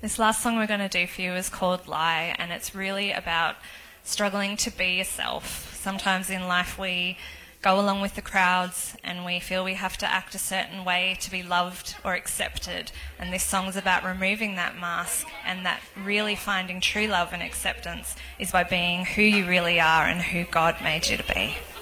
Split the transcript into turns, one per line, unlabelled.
This last song we're going to do for you is called Lie, and it's really about struggling to be yourself. Sometimes in life we go along with the crowds and we feel we have to act a certain way to be loved or accepted, and this song's about removing that mask, and that really finding true love and acceptance is by being who you really are and who God made you to be.